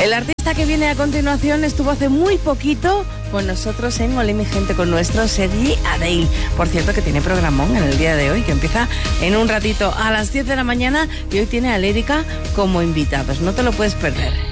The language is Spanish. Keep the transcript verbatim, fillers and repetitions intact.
El artista que viene a continuación estuvo hace muy poquito con nosotros en Olé mi gente, con nuestro Sergi Adale. Por cierto, que tiene programón en el día de hoy, que empieza en un ratito a las diez de la mañana y hoy tiene a Lérica como invitados. No te lo puedes perder.